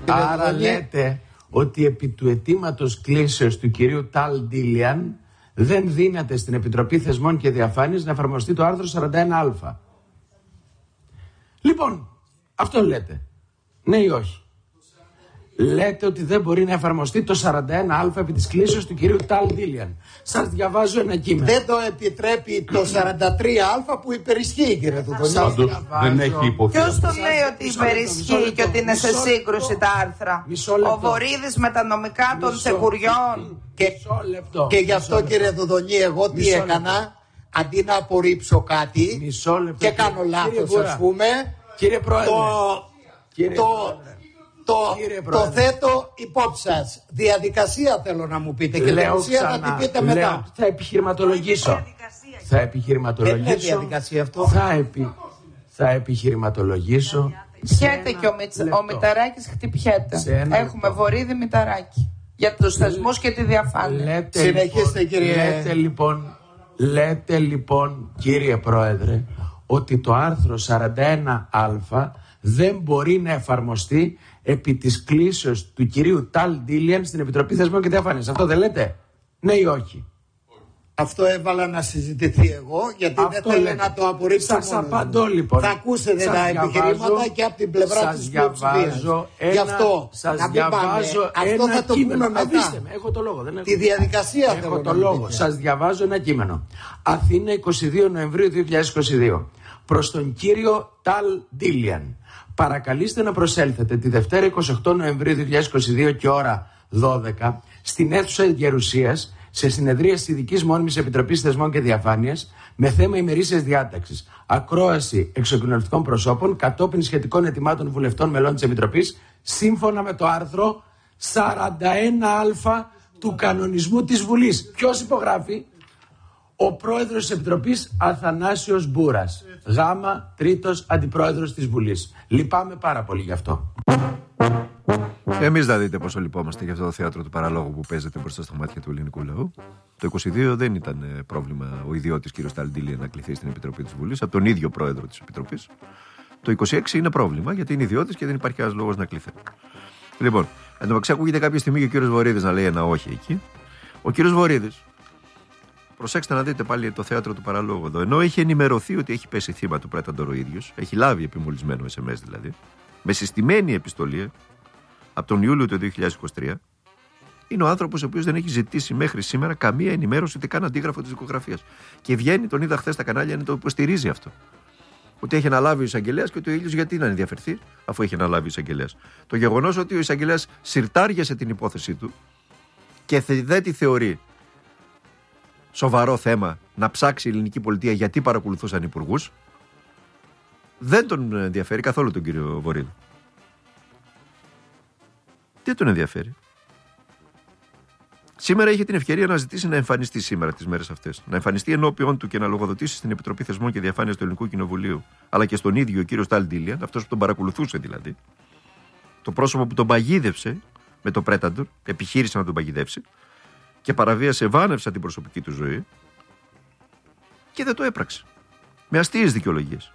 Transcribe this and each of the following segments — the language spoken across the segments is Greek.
Άρα λέτε ότι επί του αιτήματος κλήσεως του κυρίου Ταλ Ντίλιαν δεν δύναται στην Επιτροπή Θεσμών και Διαφάνειας να εφαρμοστεί το άρθρο 41α. Λοιπόν, αυτό λέτε. Ναι ή όχι? Λέτε ότι δεν μπορεί να εφαρμοστεί το 41α επί της κλήσεως του κυρίου Ταλ Ντίλιαν. Σας διαβάζω ένα κείμενο. Δεν το επιτρέπει το 43α που υπερισχύει, κύριε Δουδονή. Δεν έχει υποθέσει. Ποιος το λέει ότι υπερισχύει και ότι είναι σε σύγκρουση τα άρθρα? Ο Βορίδης με τα νομικά των τσεκουριών. Και γι' αυτό, κύριε Δουδονή, εγώ τι έκανα? Αντί να απορρίψω κάτι και κάνω λάθος, ας πούμε, κύριε Πρόεδρε, το θέτω υπόψη σας. Διαδικασία θέλω να μου πείτε, και λέω ουσία θα την πείτε μετά. Θα επιχειρηματολογήσω. Θα επιχειρηματολογήσω. Δεν είναι διαδικασία αυτό. Θα επιχειρηματολογήσω. Πιέται και ο Μηταράκης χτυπιέται. Έχουμε Βορίδη Μηταράκη για τους θεσμούς και τη διαφάνεια. Συνεχίστε, κύριε. Λέτε λοιπόν, κύριε Πρόεδρε, ότι το άρθρο 41α δεν μπορεί να εφαρμοστεί επί της κλήσεως του κυρίου Ταλ Ντίλιαν στην Επιτροπή Θεσμών και Διαφάνειας. Αυτό δεν λέτε? Ναι ή όχι? Αυτό έβαλα να συζητηθεί εγώ, γιατί αυτό δεν θέλω να το απορρίψω. Σας απαντώ λοιπόν. Θα ακούσετε τα επιχειρήματα και από την πλευρά της πλειοψηφίας. Γι' αυτό σας διαβάζω αυτό θα το πούμε μετά. Έχω το λόγο. Τη διαδικασία έχω το λόγο. Σας διαβάζω ένα κείμενο. Αθήνα, 22 Νοεμβρίου 2022. Προς τον κύριο Ταλ Ντίλιαν. Παρακαλείστε να προσέλθετε τη Δευτέρα 28 Νοεμβρίου 2022 και ώρα 12 στην αίθουσα Γερουσίας σε συνεδρίαση Ειδικής Μόνιμης Επιτροπής Θεσμών και Διαφάνειας με θέμα ημερήσιας διάταξης ακρόαση εξοκοινωνιστικών προσώπων κατόπιν σχετικών αιτημάτων βουλευτών μελών της Επιτροπής σύμφωνα με το άρθρο 41α του κανονισμού της Βουλής. Ποιος υπογράφει? Ο πρόεδρος της Επιτροπής Αθανάσιος Μπούρας, γάμα τρίτος αντιπρόεδρος της Βουλής. Λυπάμαι πάρα πολύ γι' αυτό. Εμείς θα δείτε πόσο λυπόμαστε για αυτό το θέατρο του παραλόγου που παίζεται μπροστά στα μάτια του ελληνικού λαού. Το 22 δεν ήταν πρόβλημα ο ιδιώτης κ. Ταλ Ντίλιαν να κληθεί στην Επιτροπή της Βουλής από τον ίδιο πρόεδρο της Επιτροπής. Το 26 είναι πρόβλημα γιατί είναι ιδιώτης και δεν υπάρχει κανένας λόγος να κληθεί. Λοιπόν, εν τω μεταξύ ακούγεται κάποια στιγμή και ο κ. Βορίδης να λέει ένα όχι εκεί. Ο κ. Βορίδης, προσέξτε να δείτε πάλι το θέατρο του παραλόγου εδώ. Ενώ έχει ενημερωθεί ότι έχει πέσει θύμα του Πρέταντορ ο ίδιος, έχει λάβει επιμολυσμένο SMS δηλαδή, με συστημένη επιστολή από τον Ιούλιο του 2023, είναι ο άνθρωπος ο οποίος δεν έχει ζητήσει μέχρι σήμερα καμία ενημέρωση ούτε καν αντίγραφο της δικογραφίας. Και βγαίνει, τον είδα χθες στα κανάλια, να το υποστηρίζει αυτό. Ότι έχει αναλάβει ο εισαγγελέας και ότι ο ίδιος γιατί να ενδιαφερθεί, αφού έχει αναλάβει ο εισαγγελέας. Το γεγονός ότι ο εισαγγελέας συρτάριασε την υπόθεσή του και δεν τη θεωρεί σοβαρό θέμα να ψάξει η ελληνική πολιτεία γιατί παρακολουθούσαν υπουργούς, δεν τον ενδιαφέρει καθόλου τον κύριο Βορίδη. Τι τον ενδιαφέρει? Σήμερα είχε την ευκαιρία να ζητήσει να εμφανιστεί σήμερα τις μέρες αυτές. Να εμφανιστεί ενώπιον του και να λογοδοτήσει στην Επιτροπή Θεσμών και Διαφάνειας του Ελληνικού Κοινοβουλίου, αλλά και στον ίδιο κύριο Ταλ Ντίλιαν, αυτός που τον παρακολουθούσε δηλαδή. Το πρόσωπο που τον παγίδευσε με το Πρέταντορ, επιχείρησε να τον παγιδεύσει και παραβίασε βάνευσα την προσωπική του ζωή και δεν το έπραξε. Με αστείες δικαιολογίες.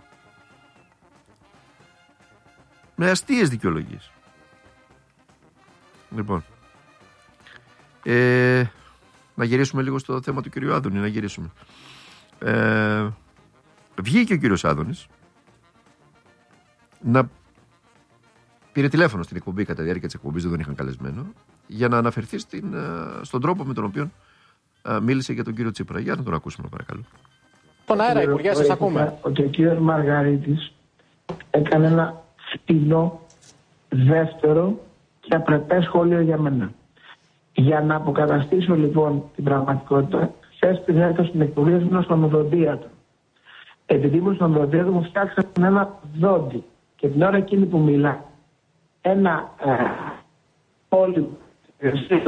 Με αστείες δικαιολογίες. Λοιπόν, να γυρίσουμε λίγο στο θέμα του κυρίου Άδωνη, να γυρίσουμε. Βγήκε ο κύριος Άδωνης να πήρε τηλέφωνο στην εκπομπή κατά τη διάρκεια της εκπομπής, δεν τον είχαν καλεσμένο, για να αναφερθεί στον τρόπο με τον οποίο μίλησε για τον κύριο Τσίπρα. Για να τον ακούσουμε παρακαλώ. Τον αέρα, Υπουργέ, σας ακούμε. Ότι ο κύριος Μαργαρίτης έκανε ένα φτηνό, δεύτερο και απρεπές σχόλιο για μένα. Για να αποκαταστήσω λοιπόν την πραγματικότητα, χθες την έρθω στην εκπομπή ήμουν στον οδοντίατρο. Επειδή ήμουν στον οδοντίατρο μου φτιάξαν ένα δόντι και την ώρα εκείνη που μιλά ένα πόλη